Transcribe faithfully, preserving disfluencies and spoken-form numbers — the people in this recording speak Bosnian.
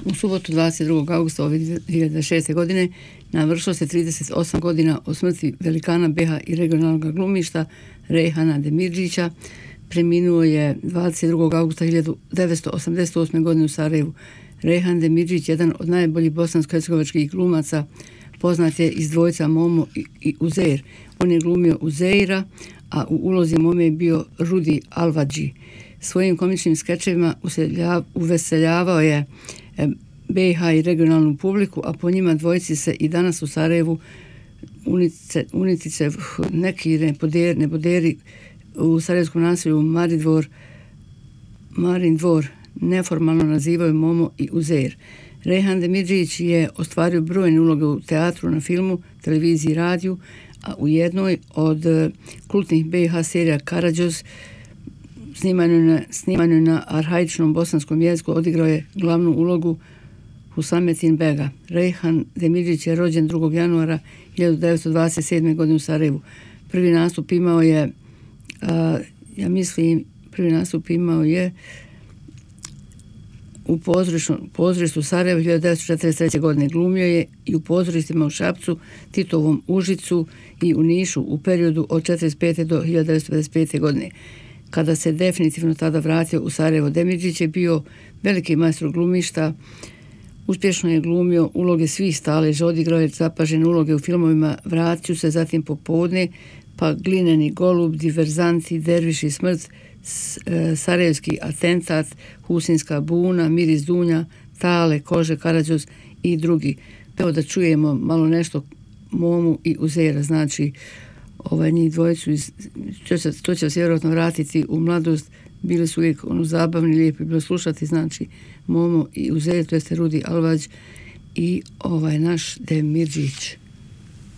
U subotu dvadeset drugog augusta ove dvije hiljade šeste. godine navršilo se trideset osam godina od smrti velikana be ha i regionalnog glumišta Rejhana Demirdžića. Preminuo je dvadeset drugog augusta hiljadu devetsto osamdeset osme. godine u Sarajevu. Rejhan Demirdžić, jedan od najboljih bosansko-hercegovačkih glumaca, poznat je iz dvojca Momo i, i Uzeir. On je glumio Uzeira, a u ulozi Mome je bio Rudi Alvadži. Svojim komičnim skečevima uveseljavao je be ha i regionalnu publiku, a po njima dvojici se i danas u Sarajevu unice, unitice neki neboderi, neboderi u sarajevskom naselju Maridvor, Marin dvor neformalno nazivaju Momo i Uzeir. Rejhan Demirdžić je ostvario brojne uloge u teatru, na filmu, televiziji i radiju, a u jednoj od kultnih be ha serija Karađoz, snimanju na, snimanju na arhaičnom bosanskom jeziku, odigrao je glavnu ulogu Husametin Bega. Rejhan Demirdžić je rođen drugog januara hiljadu devetsto dvadeset sedme. godine u Sarajevu. Prvi nastup imao je, a, ja mislim, prvi nastup imao je u pozorištu Sarajevo hiljadu devetsto četrdeset treće. godine. Glumio je i u pozorištima u Šapcu, Titovom Užicu i u Nišu u periodu od četrdeset pete. do hiljadu devetsto pedeset pete. godine. Kada se definitivno tada vratio u Sarajevo, Demirdžić je bio veliki majstor glumišta. Uspješno je glumio uloge svih staleža, odigrao je zapažene uloge u filmovima Vratit ću se, zatim Popodne, pa Glineni golub, Diverzanti, Derviš i smrt, Sarajevski atentat, Husinska buna, Miris dunja, Tale, Kože, Karađoz i drugi. Evo da čujemo malo nešto Momu i Uzeira, znači ovaj njih dvojicu, iz, to, će, to će se vjerojatno vratiti u mladost. Bili su uvijek ono zabavni, lijepi bilo slušati, znači Momo i Uzeir, to jeste Rudi Alvadž i ovaj naš Demirdžić.